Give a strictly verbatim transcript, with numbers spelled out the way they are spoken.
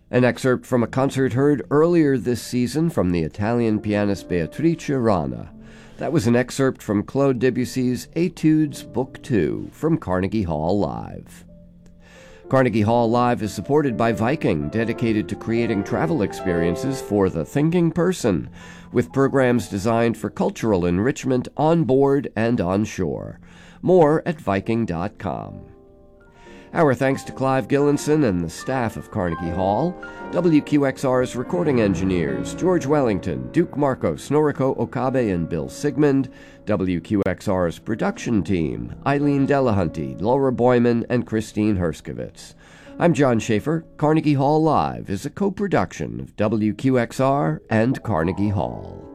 An excerpt from a concert heard earlier this season from the Italian pianist Beatrice Rana. That was an excerpt from Claude Debussy's Etudes Book two from Carnegie Hall Live. Carnegie Hall Live is supported by Viking, dedicated to creating travel experiences for the thinking person, with programs designed for cultural enrichment on board and on shore. More at viking dot com. Our thanks to Clive Gillinson and the staff of Carnegie Hall, W Q X R's recording engineers, George Wellington, Duke Marcos, Noriko Okabe, and Bill Sigmund, W Q X R's production team, Eileen Delahunty, Laura Boyman, and Christine Herskovitz. I'm John Schaefer. Carnegie Hall Live is a co-production of W Q X R and Carnegie Hall.